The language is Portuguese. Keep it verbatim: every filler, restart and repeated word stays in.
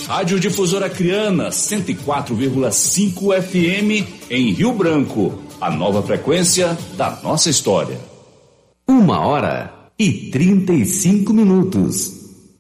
Rádio Difusora Acreana, cento e quatro vírgula cinco F M em Rio Branco. A nova frequência da nossa história. Uma hora e trinta e cinco minutos.